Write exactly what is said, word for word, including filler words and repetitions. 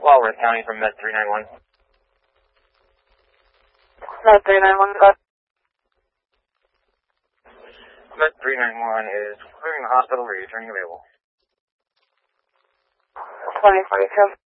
Walworth County from Med three nine one. Med three nine one, got Med three nine one is clearing the hospital. Are you turning available? twenty forty-two.